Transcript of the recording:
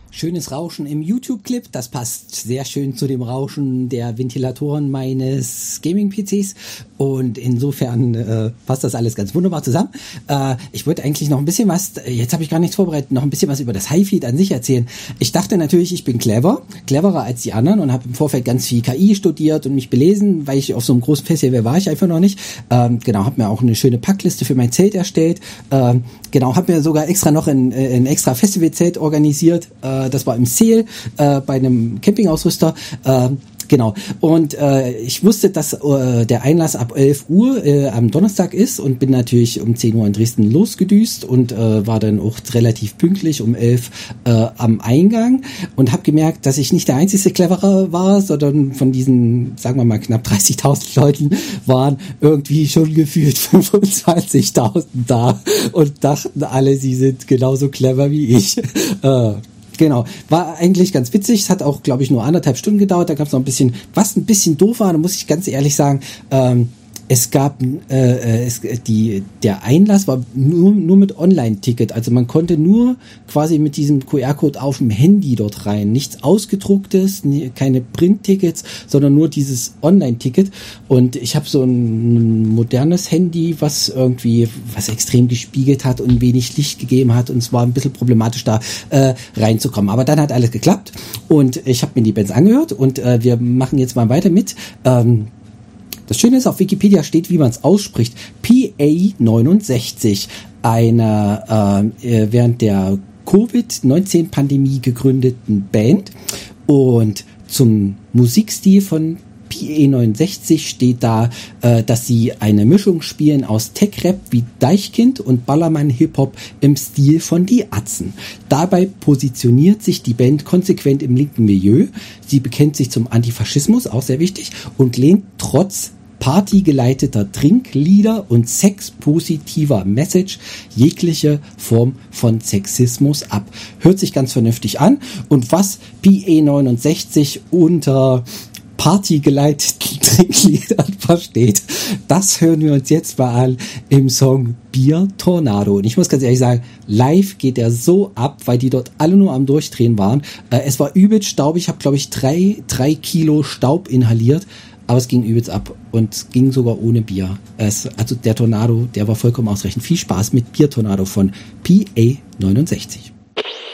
Schönes Rauschen im YouTube-Clip, das passt sehr schön zu dem Rauschen der Ventilatoren meines Gaming-PCs und insofern passt das alles ganz wunderbar zusammen. Ich wollte eigentlich noch ein bisschen was, jetzt habe ich gar nichts vorbereitet, noch ein bisschen was über das Hi-Feed an sich erzählen. Ich dachte natürlich, ich bin cleverer als die anderen und habe im Vorfeld ganz viel KI studiert und mich belesen, weil ich auf so einem großen Festival war ich einfach noch nicht. Genau, habe mir auch eine schöne Packliste für mein Zelt erstellt. Genau, habe mir sogar extra noch ein extra Festivalzelt organisiert. Das war im Sale bei einem Campingausrüster. Genau. Und ich wusste, dass der Einlass ab 11 Uhr am Donnerstag ist und bin natürlich um 10 Uhr in Dresden losgedüst und war dann auch relativ pünktlich um 11 am Eingang und habe gemerkt, dass ich nicht der einzige Cleverer war, sondern von diesen, sagen wir mal, knapp 30.000 Leuten waren irgendwie schon gefühlt 25.000 da und dachten alle, sie sind genauso clever wie ich. Genau, war eigentlich ganz witzig. Es hat auch, glaube ich, nur 1,5 Stunden gedauert. Da gab es noch ein bisschen, was ein bisschen doof war, da muss ich ganz ehrlich sagen, es gab der Einlass war nur mit Online-Ticket, also man konnte nur quasi mit diesem QR-Code auf dem Handy dort rein, nichts ausgedrucktes, keine Print-Tickets, sondern nur dieses Online-Ticket. Und ich habe so ein modernes Handy, was extrem gespiegelt hat und wenig Licht gegeben hat, und es war ein bisschen problematisch da reinzukommen. Aber dann hat alles geklappt und ich habe mir die Bands angehört und wir machen jetzt mal weiter mit. Das Schöne ist, auf Wikipedia steht, wie man es ausspricht, PA69, einer während der Covid-19-Pandemie gegründeten Band. Und zum Musikstil von PA69 steht da, dass sie eine Mischung spielen aus Tech-Rap wie Deichkind und Ballermann-Hip-Hop im Stil von Die Atzen. Dabei positioniert sich die Band konsequent im linken Milieu. Sie bekennt sich zum Antifaschismus, auch sehr wichtig, und lehnt trotz partygeleiteter Trinklieder und sexpositiver Message jegliche Form von Sexismus ab. Hört sich ganz vernünftig an. Und was PA69 unter partygeleiteten Trinkliedern versteht, das hören wir uns jetzt mal an im Song Bier Tornado. Und ich muss ganz ehrlich sagen, live geht der so ab, weil die dort alle nur am Durchdrehen waren. Es war übelst staubig. Ich habe, glaube ich, 3 Kilo Staub inhaliert. Aber es ging übelst ab und es ging sogar ohne Bier. Also der Tornado, der war vollkommen ausreichend. Viel Spaß mit Bier Tornado von PA69.